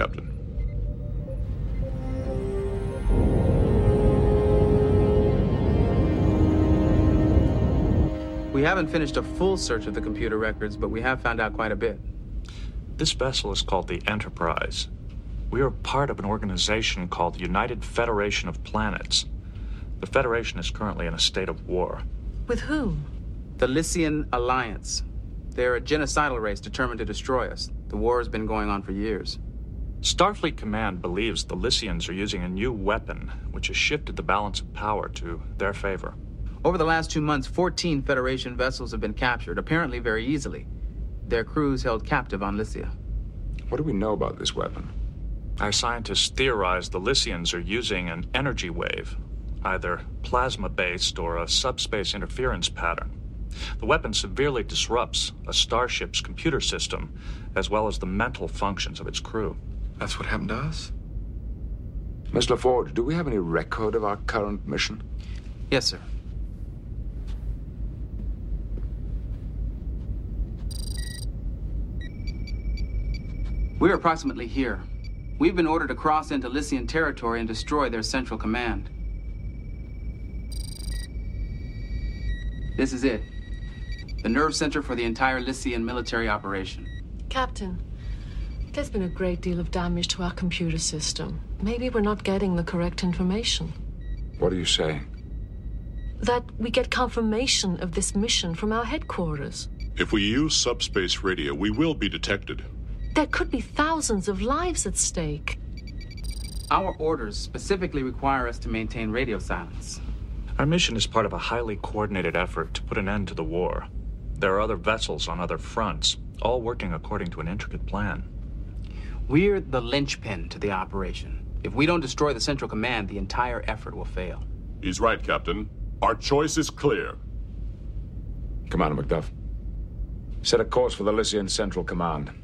Captain. We haven't finished a full search of the computer records, but we have found out quite a bit. This vessel is called the Enterprise. We are part of an organization called the United Federation of Planets. The Federation is currently in a state of war. With whom? The Lycian Alliance. They're a genocidal race determined to destroy us. The war has been going on for years. Starfleet Command believes the Lycians are using a new weapon, which has shifted the balance of power to their favor. Over the last 2 months, 14 Federation vessels have been captured, apparently very easily. Their crews held captive on Lycia. What do we know about this weapon? Our scientists theorize the Lycians are using an energy wave, either plasma-based or a subspace interference pattern. The weapon severely disrupts a starship's computer system, as well as the mental functions of its crew. That's what happened to us? Miss LaForge, do we have any record of our current mission? Yes, sir. We're approximately here. We've been ordered to cross into Lycian territory and destroy their central command. This is it. The nerve center for the entire Lycian military operation. Captain, there's been a great deal of damage to our computer system. Maybe we're not getting the correct information. What are you saying? That we get confirmation of this mission from our headquarters. If we use subspace radio, we will be detected. There could be thousands of lives at stake. Our orders specifically require us to maintain radio silence. Our mission is part of a highly coordinated effort to put an end to the war. There are other vessels on other fronts, all working according to an intricate plan. We're the linchpin to the operation. If we don't destroy the Central Command, the entire effort will fail. He's right, Captain. Our choice is clear. Commander Macduff, set a course for the Lycian Central Command.